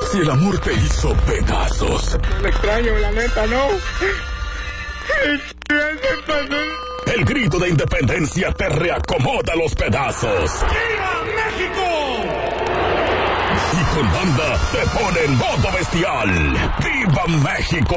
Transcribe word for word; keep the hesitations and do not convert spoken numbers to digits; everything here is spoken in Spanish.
Si el amor te hizo pedazos. No le extraño, la neta, no. El grito de independencia te reacomoda los pedazos. ¡Viva México! Y con banda te pone en modo bestial. ¡Viva México!